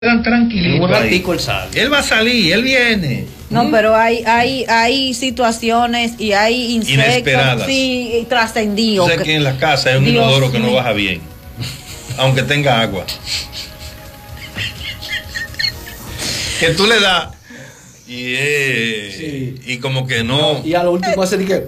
tranquilito. Un ratico él sale. Él va a salir, él viene. No, pero hay situaciones y hay insectos inesperadas, sí, trascendidos. Sé que en la casa hay un inodoro que no baja bien, aunque tenga agua. Que tú le das y como que no. Y a lo último hace que.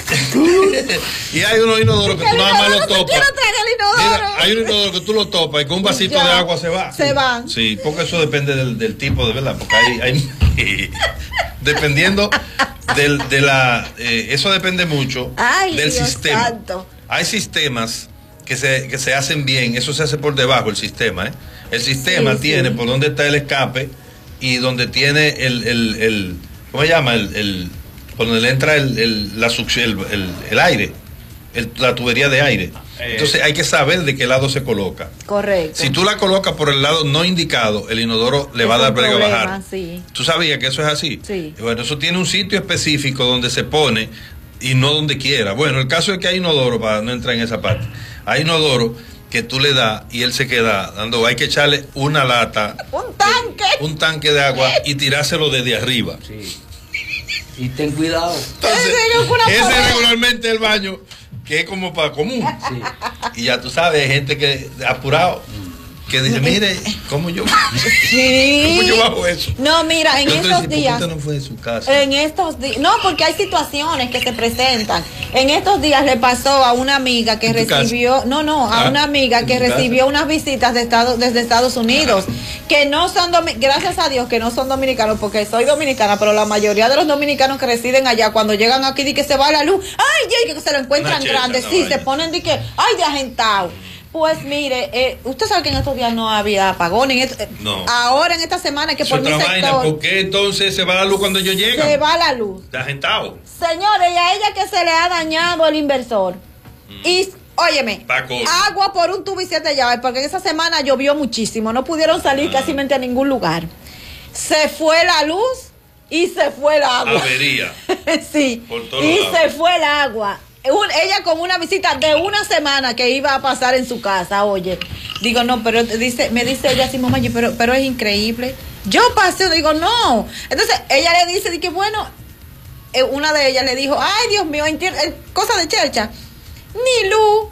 Y hay unos inodoros que tú nada más lo topas. Mira, hay un inodoro que tú lo topas y con un vasito de agua se va. Se van. Sí, porque eso depende del tipo de verdad. Porque hay dependiendo de la. Eso depende mucho del Dios sistema. Santo. Hay sistemas que se hacen bien. Eso se hace por debajo el sistema. El sistema tiene por donde está el escape y donde tiene el ¿cómo se llama? Por donde le entra la succión, el aire, la tubería de aire. Entonces hay que saber de qué lado se coloca. Correcto. Si tú la colocas por el lado no indicado, el inodoro le va a dar brega a bajar. Sí. ¿Tú sabías que eso es así? Sí. Bueno, eso tiene un sitio específico donde se pone y no donde quiera. Bueno, el caso es que hay inodoro, para no entrar en esa parte, hay inodoro que tú le das y él se queda dando, hay que echarle una lata, un tanque de agua y tirárselo desde arriba. Sí. Y ten cuidado. Entonces, ese regularmente el baño que es como para común. Sí. Y ya tú sabes, hay gente que apurado que dice, mire, ¿cómo yo bajo eso? No, mira, en estos días. ¿Por qué usted no fue de su casa? En estos días. No, porque hay situaciones que se presentan. En estos días le pasó a una amiga que recibió. Casa? A una amiga que recibió unas visitas desde Estados Unidos. Que no son gracias a Dios que no son dominicanos, porque soy dominicana, pero la mayoría de los dominicanos que residen allá, cuando llegan aquí, di que se va la luz. ¡Ay, que se lo encuentran grande! Sí, se ponen de que, ¡ay, de agentado! Pues mire, usted sabe que en estos días no había apagones. No. Ahora en esta semana que por mi sector. ¿Por qué entonces se va la luz cuando ellos llegan? Se va la luz. De agentado. Señores, y a ella que se le ha dañado el inversor. Y, óyeme, agua por un tubo y 7 llaves, porque en esa semana llovió muchísimo. No pudieron salir casi a ningún lugar. Se fue la luz y se fue el agua. Avería. Sí. Por todos y lados. se fue el agua. Ella con una visita de una semana que iba a pasar en su casa, oye, digo, no, pero me dice ella así, mamá, pero es increíble. Yo pasé, digo, no. Entonces, ella le dice, que bueno, una de ellas le dijo, ay, Dios mío, cosa de chercha, ni luz,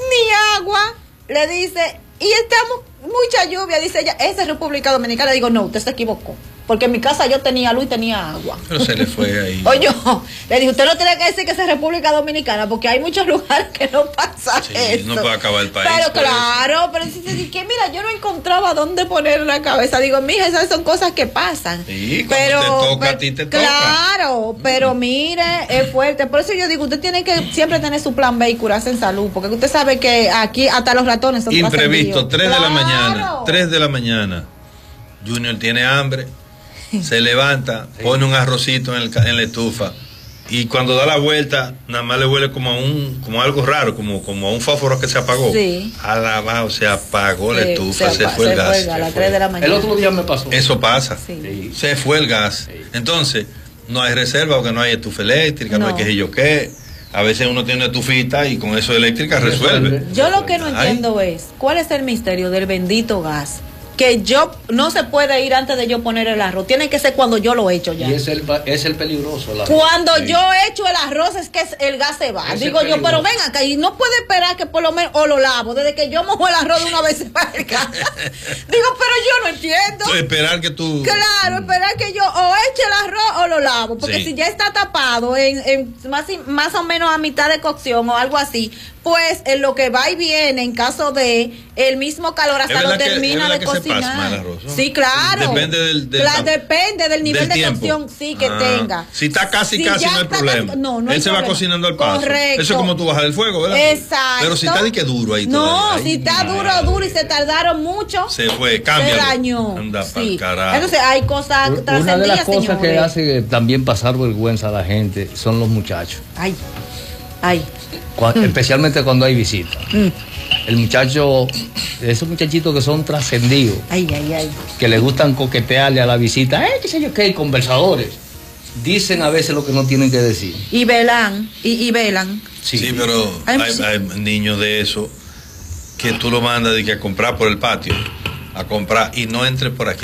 ni agua, le dice, y estamos, mucha lluvia, dice ella, esa es República Dominicana. Digo, no, usted se equivocó. Porque en mi casa yo tenía luz y tenía agua. Pero se le fue ahí. Oye, le dije, usted no tiene que decir que es República Dominicana, porque hay muchos lugares que no pasa eso. No puede acabar el país. Pero claro, pero si que mira, yo no encontraba dónde poner la cabeza. Digo, mija, esas son cosas que pasan. Sí, cuando te toca, a ti te toca. Claro, pero mire, es fuerte. Por eso yo digo, usted tiene que siempre tener su plan B y curarse en salud, porque usted sabe que aquí hasta los ratones son imprevisto, 3 de la mañana. 3 de la mañana. Junior tiene hambre. Se levanta, pone un arrocito en la estufa y cuando da la vuelta nada más le huele como algo raro, como a un fósforo que se apagó. Sí. Alabado, se apagó la estufa, se fue el gas. A las 3 de la mañana. El otro día me pasó. Eso pasa. Sí. Se fue el gas. Sí. Entonces, no hay reserva porque no hay estufa eléctrica, no hay qué sé yo qué. A veces uno tiene una estufita y con eso eléctrica resuelve. Yo lo que no entiendo es, ¿cuál es el misterio del bendito gas? Que yo no se puede ir antes de yo poner el arroz, tiene que ser cuando yo lo echo ya. Y es el peligroso el arroz. Cuando yo echo el arroz es que el gas se va. Digo yo, pero ven acá, y no puede esperar que por lo menos, o lo lavo, desde que yo mojo el arroz de una vez se va el gas. Digo, pero yo no entiendo. Esperar que tú. Claro, esperar que yo o eche el arroz o lo lavo, porque si ya está tapado en más o menos a mitad de cocción o algo así, pues en lo que va y viene, en caso de el mismo calor hasta lo termina de cocinar. Arroz, ¿no? Sí, claro. Depende depende del nivel de cocción que tenga. Si está casi no hay problema. Él se va cocinando al paso. Correcto. Eso es como tú bajas el fuego, ¿verdad? Exacto. Pero si está de que duro ahí todavía. No, si está duro y se tardaron mucho. Se fue, cambia. Se dañó. Anda pa'l carajo. Entonces hay cosas trascendidas. Una de las cosas que hace también pasar vergüenza a la gente son los muchachos. Ay. Especialmente cuando hay visita. El muchacho, esos muchachitos que son trascendidos, que le gustan coquetearle a la visita, qué sé yo qué, conversadores, dicen a veces lo que no tienen que decir. Y velan, y velan. Sí, pero hay niños de eso que tú lo mandas de que a comprar por el patio. a comprar y no entre por aquí.